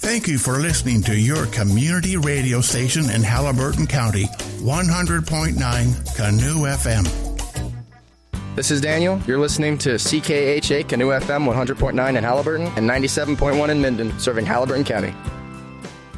Thank you for listening to your community radio station in Haliburton County, 100.9 Canoe FM. This is Daniel. You're listening to CKHA Canoe FM 100.9 in Haliburton and 97.1 in Minden, serving Haliburton County.